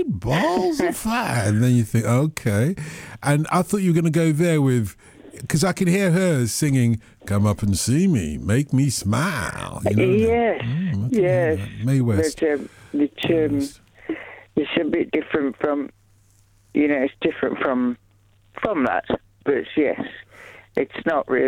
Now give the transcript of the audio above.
great balls of fire. And then you think, okay. And I thought you were going to go there with, because I can hear her singing, come up and see me, make me smile. You know? Yes. Mae West. But it's a bit different from, it's different from that. But yes, it's not really.